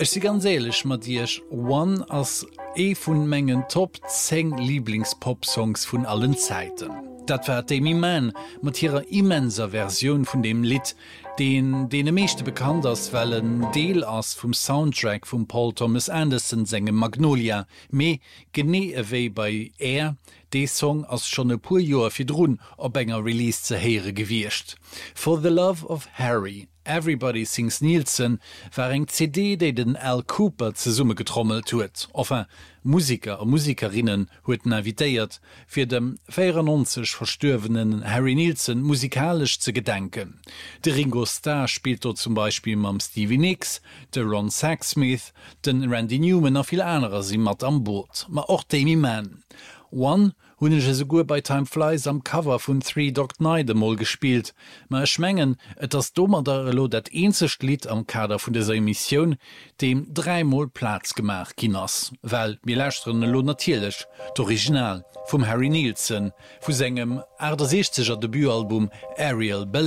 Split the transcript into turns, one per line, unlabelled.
Ich si ganz ehrlich mat Dich One as vun mengen Top 10 Lieblingspopsongs vun allen Zeiten. Dat war Demi Mann mat ihrer immenser Version vun dem Lied, den meeschte bekannt ass well en Deel ass vum Soundtrack vum Paul Thomas Anderson sengem Magnolia, méi genee ewéi bei dee Song ass schon e puer Joer firrunn op enger Release ze heere gewircht. For the Love of Harry, Everybody Sings Nielsen war eng CD, déi den Al Cooper ze Summe getrommelt huet. Enfin, Musiker a Musikerinnen hueten invitéiert, fir dem 94 verstürwenen Harry Nielsen musikalisch ze gedenken. De Ringo Starr spielt dort zum Beispiel mam Stevie Nicks, de Ron Sexsmith, den Randy Newman a viel anderer si mat am Boot, ma och Demi Mann. One hunnege segur bei Time Flies am Cover vun 3 Dog Night mal gespielt, ma schmengen et ass dommerderlo dat eenzecht Lied am Kader vun dieser Emission, dem 3-mal Platz gemach ginnners, well mir lächtrenne lo natierlech d'Original vum Harry Nielsen, vu segem 60er Debütalbum Ariel Bell.